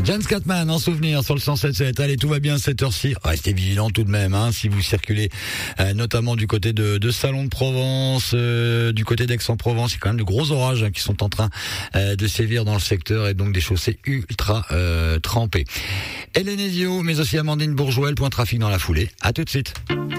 John Scatman en souvenir sur le 107.7. Allez, tout va bien à cette heure-ci. Restez vigilants tout de même, si vous circulez, notamment du côté de Salon de Provence, du côté d'Aix-en-Provence. Il y a quand même de gros orages qui sont en train de sévir dans le secteur et donc des chaussées ultra trempées. Hélène Ezio, mais aussi Amandine Bourgeois, le point trafic dans la foulée. À tout de suite.